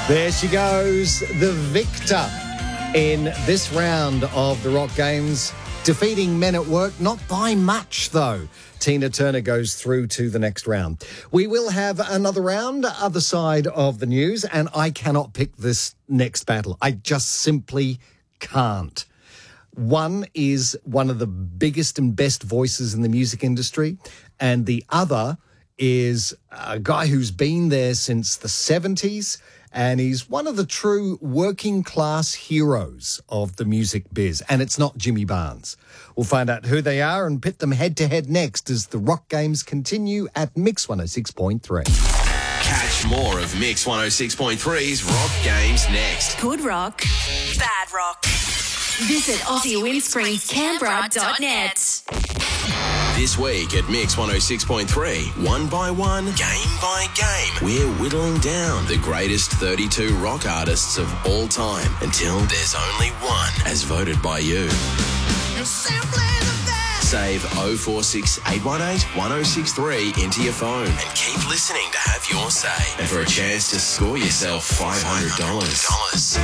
There she goes, the victor in this round of the Rock Games, defeating Men at Work, not by much though. Tina Turner goes through to the next round. We will have another round, other side of the news, and I cannot pick this next battle. I just simply can't. One is one of the biggest and best voices in the music industry, and the other is a guy who's been there since the 70s, and he's one of the true working class heroes of the music biz, and it's not Jimmy Barnes. We'll find out who they are and pit them head-to-head next as the Rock Games continue at Mix 106.3. Catch more of Mix 106.3's Rock Games next. Good rock, bad rock. Visit AussieWindscreensCanberra.net. This week at Mix 106.3, one by one, game by game, we're whittling down the greatest 32 rock artists of all time until there's only one as voted by you. You're simply the best. Save 046 818 1063 into your phone and keep listening to have your say. And for a chance to score yourself $500.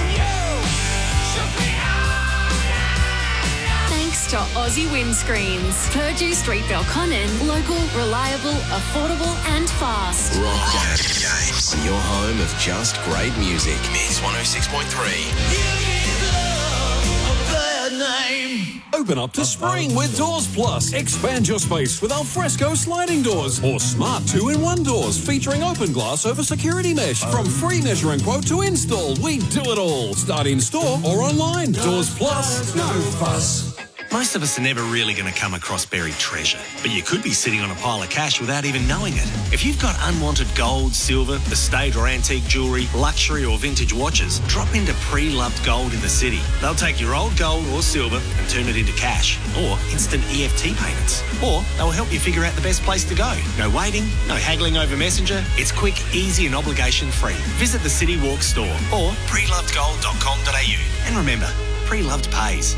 Thanks to Aussie Windscreens. Purdue Street, Belconnen. Local, reliable, affordable and fast. Rock Games, your home of just great music. Mix 106.3. Open up to spring with Doors Plus. Expand your space with alfresco sliding doors or smart 2-in-1 doors featuring open glass over security mesh. From free measuring quote to install, we do it all. Start in store or online. Doors Plus, no fuss. Most of us are never really going to come across buried treasure, but you could be sitting on a pile of cash without even knowing it. If you've got unwanted gold, silver, estate or antique jewellery, luxury or vintage watches, drop into Pre-Loved Gold in the city. They'll take your old gold or silver and turn it into cash or instant EFT payments. Or they'll help you figure out the best place to go. No waiting, no haggling over Messenger. It's quick, easy and obligation free. Visit the City Walk store or prelovedgold.com.au. And remember, Pre-Loved pays.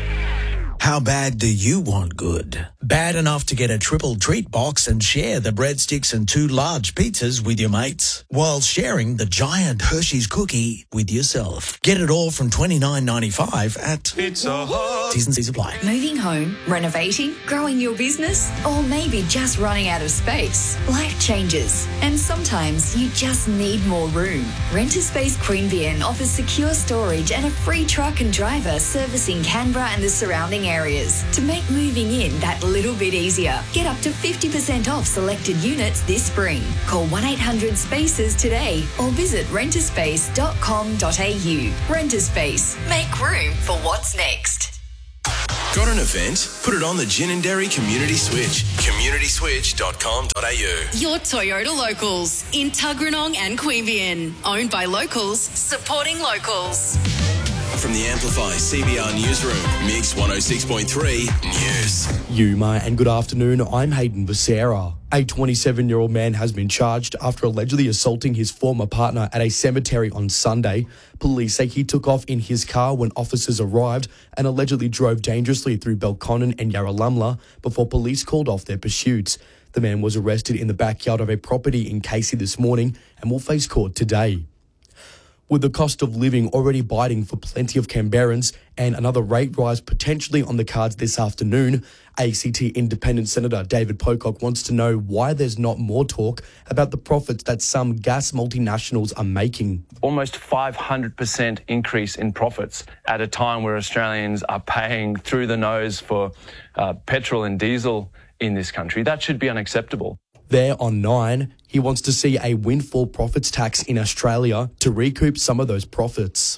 How bad do you want good? Bad enough to get a triple treat box and share the breadsticks and 2 large pizzas with your mates, while sharing the giant Hershey's cookie with yourself. Get it all from $29.95 at Pizza Hut. T's and C's apply. Moving home, renovating, growing your business, or maybe just running out of space. Life changes, and sometimes you just need more room. Renter Space Queanbeyan offers secure storage and a free truck and driver servicing Canberra and the surrounding areas to make moving in that little bit easier. Get up to 50% off selected units this spring. Call 1-800-SPACES today or visit renterspace.com.au. Renterspace. Make room for what's next. Got an event? Put it on the Gin and Dairy Community Switch. communityswitch.com.au. Your Toyota Locals in Tuggeranong and Queanbeyan. Owned by locals, supporting locals. From the Amplify CBR Newsroom, Mix 106.3 News. Yuma, and good afternoon. I'm Hayden Becerra. A 27-year-old man has been charged after allegedly assaulting his former partner at a cemetery on Sunday. Police say he took off in his car when officers arrived and allegedly drove dangerously through Belconnen and Yarralumla before police called off their pursuits. The man was arrested in the backyard of a property in Casey this morning and will face court today. With the cost of living already biting for plenty of Canberrans and another rate rise potentially on the cards this afternoon, ACT Independent Senator David Pocock wants to know why there's not more talk about the profits that some gas multinationals are making. Almost 500% increase in profits at a time where Australians are paying through the nose for petrol and diesel in this country. That should be unacceptable. There on 9, he wants to see a windfall profits tax in Australia to recoup some of those profits.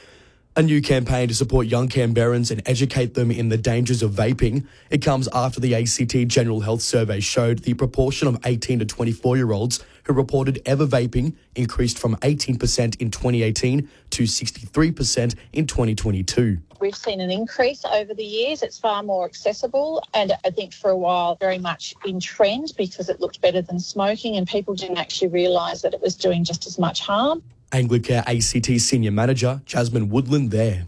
A new campaign to support young Canberrans and educate them in the dangers of vaping. It comes after the ACT General Health Survey showed the proportion of 18 to 24-year-olds who reported ever vaping increased from 18% in 2018 to 63% in 2022. We've seen an increase over the years. It's far more accessible and I think for a while very much in trend because it looked better than smoking and people didn't actually realise that it was doing just as much harm. Anglicare ACT Senior Manager Jasmine Woodland there.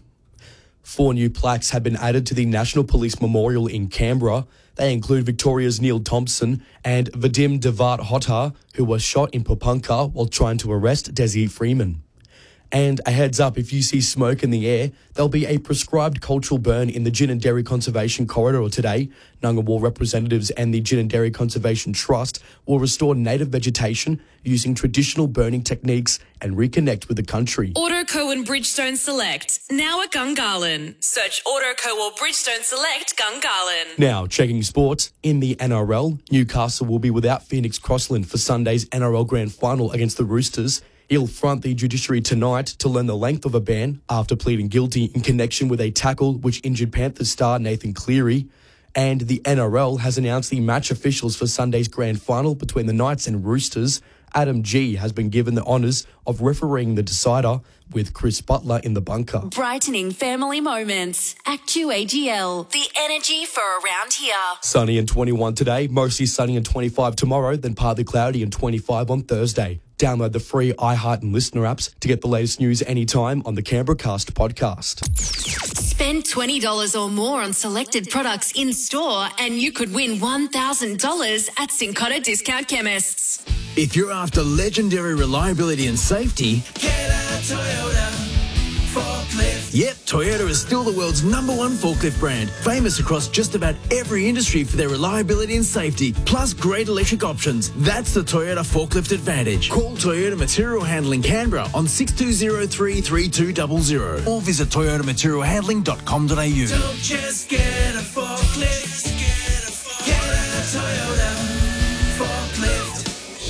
4 new plaques have been added to the National Police Memorial in Canberra. They include Victoria's Neil Thompson and Vadim Devat Hotar, who was shot in Papunkar while trying to arrest Desi Freeman. And a heads up, if you see smoke in the air, there'll be a prescribed cultural burn in the Gin and Dairy Conservation Corridor today. Ngunnawal representatives and the Gin and Dairy Conservation Trust will restore native vegetation using traditional burning techniques and reconnect with the country. Autoco and Bridgestone Select, now at Gungahlin. Search Autoco or Bridgestone Select Gungahlin. Now, checking sports. In the NRL, Newcastle will be without Phoenix Crossland for Sunday's NRL Grand Final against the Roosters. He'll front the judiciary tonight to learn the length of a ban after pleading guilty in connection with a tackle which injured Panthers star Nathan Cleary. And the NRL has announced the match officials for Sunday's grand final between the Knights and Roosters. Adam G has been given the honours of refereeing the decider, with Chris Butler in the bunker. Brightening family moments. Actu AGL. The energy for around here. Sunny and 21 today, mostly sunny and 25 tomorrow, then partly cloudy and 25 on Thursday. Download the free iHeart and Listener apps to get the latest news anytime on the Canberra Cast podcast. Spend $20 or more on selected products in store and you could win $1,000 at Cincotta Discount Chemists. If you're after legendary reliability and safety, Get a Toyota forklift. yep, Toyota is still the world's #1 forklift brand, famous across just about every industry for their reliability and safety, plus great electric options. That's the Toyota Forklift Advantage. Call Toyota Material Handling Canberra on 6203-3200 or visit toyotamaterialhandling.com.au. Don't just get a forklift. Get a Toyota forklift.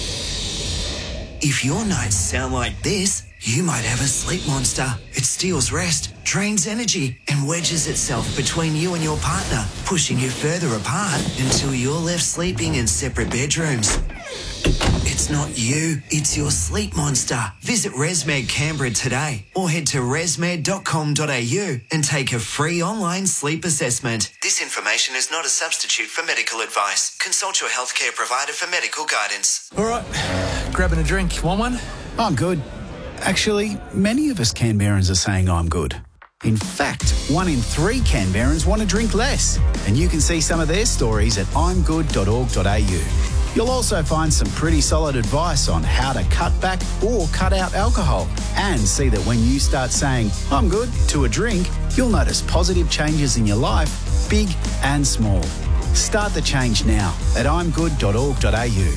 If your nights sound like this, you might have a sleep monster. It steals rest, drains energy, and wedges itself between you and your partner, pushing you further apart until you're left sleeping in separate bedrooms. It's not you, it's your sleep monster. Visit ResMed Canberra today or head to resmed.com.au and take a free online sleep assessment. This information is not a substitute for medical advice. Consult your healthcare provider for medical guidance. All right, grabbing a drink. Want one? I'm good. Actually, many of us Canberrans are saying I'm good. In fact, 1 in 3 Canberrans want to drink less. And you can see some of their stories at imgood.org.au. You'll also find some pretty solid advice on how to cut back or cut out alcohol. And see that when you start saying, I'm good, to a drink, you'll notice positive changes in your life, big and small. Start the change now at imgood.org.au.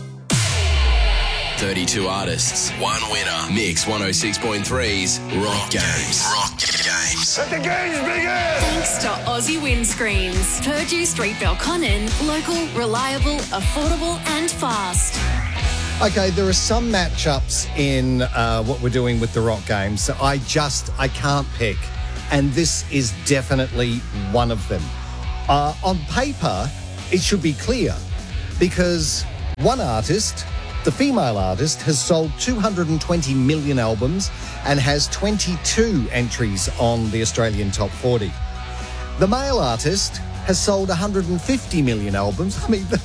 32 artists, one winner. Mix 106.3's Rock Games. Rock Games. Let the games begin! Thanks to Aussie Windscreens. Purdue Street, Belconnen. Local, reliable, affordable and fast. Okay, there are some matchups in what we're doing with the Rock Games that I can't pick. And this is definitely one of them. On paper, it should be clear because one artist, the female artist, has sold 220 million albums and has 22 entries on the Australian Top 40. The male artist has sold 150 million albums. I mean,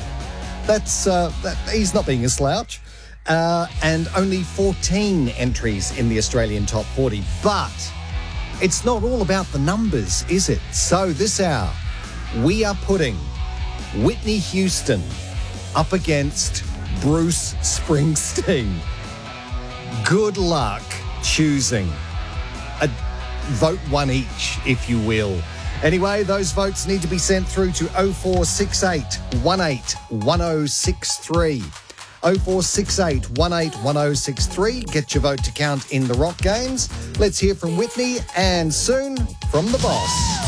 he's not being a slouch. And only 14 entries in the Australian Top 40. But it's not all about the numbers, is it? So this hour, we are putting Whitney Houston up against Bruce Springsteen. Good luck choosing. Vote one each, if you will. Anyway, those votes need to be sent through to 0468 18 1063. 0468 18 1063. Get your vote to count in the Rock Games. Let's hear from Whitney and soon from the boss.